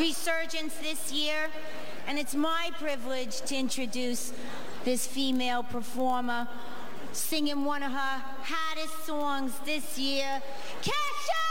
resurgence this year, and it's my privilege to introduce this female performer singing one of her hottest songs this year, Kesha!